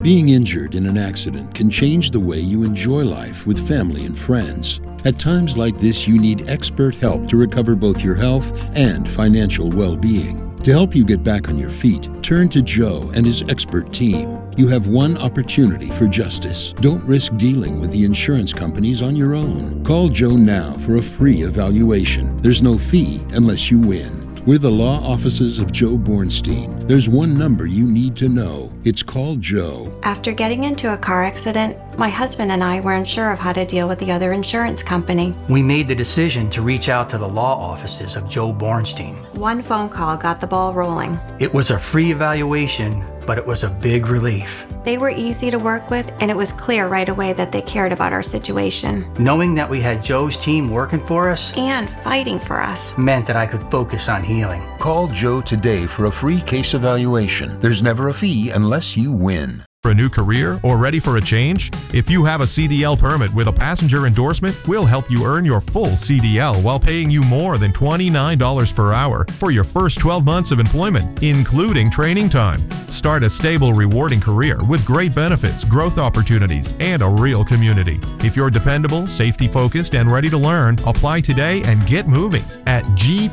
Being injured in an accident can change the way you enjoy life with family and friends. At times like this, you need expert help to recover both your health and financial well-being. To help you get back on your feet, turn to Joe and his expert team. You have one opportunity for justice. Don't risk dealing with the insurance companies on your own. Call Joe now for a free evaluation. There's no fee unless you win. We're the law offices of Joe Bornstein. There's one number you need to know. It's called Joe. After getting into a car accident, my husband and I weren't sure of how to deal with the other insurance company. We made the decision to reach out to the law offices of Joe Bornstein. One phone call got the ball rolling. It was a free evaluation, but it was a big relief. They were easy to work with, and it was clear right away that they cared about our situation. Knowing that we had Joe's team working for us and fighting for us meant that I could focus on healing. Call Joe today for a free case evaluation. There's never a fee unless you win. For a new career or ready for a change? If you have a CDL permit with a passenger endorsement, we'll help you earn your full CDL while paying you more than $29 per hour for your first 12 months of employment, including training time. Start a stable, rewarding career with great benefits, growth opportunities, and a real community. If you're dependable, safety-focused, and ready to learn, apply today and get moving at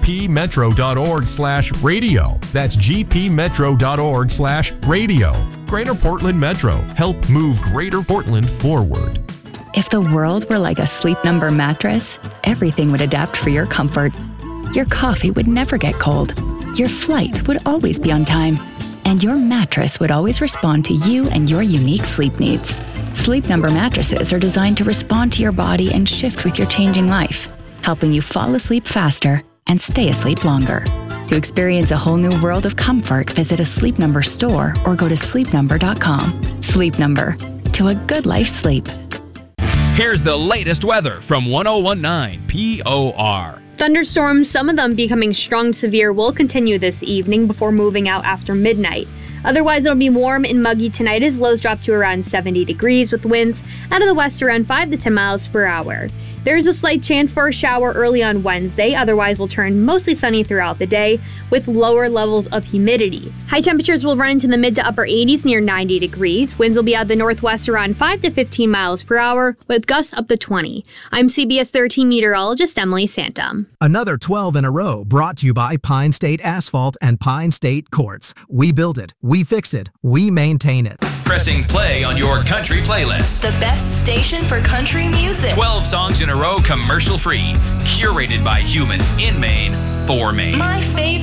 gpmetro.org/radio. That's gpmetro.org/radio. Greater Portland Metro. Help move Greater Portland forward. If the world were like a Sleep Number mattress, everything would adapt for your comfort. Your coffee would never get cold. Your flight would always be on time. And your mattress would always respond to you and your unique sleep needs. Sleep Number mattresses are designed to respond to your body and shift with your changing life, helping you fall asleep faster and stay asleep longer. To experience a whole new world of comfort, visit a Sleep Number store or go to sleepnumber.com. Sleep Number. To a good night's sleep. Here's the latest weather from 1019 POR. Thunderstorms, some of them becoming strong to severe, will continue this evening before moving out after midnight. Otherwise, it'll be warm and muggy tonight as lows drop to around 70 degrees with winds out of the west around 5 to 10 miles per hour. There is a slight chance for a shower early on Wednesday, otherwise will turn mostly sunny throughout the day with lower levels of humidity. High temperatures will run into the mid to upper 80s near 90 degrees. Winds will be out of the northwest around 5 to 15 miles per hour with gusts up to 20. I'm CBS 13 meteorologist Emily Santum. Another 12 in a row brought to you by Pine State Asphalt and Pine State Quartz. We build it, we fix it, we maintain it. Pressing play on your country playlist. The best station for country music. 12 songs in a row commercial free. Curated by humans in Maine for Maine. My favorite.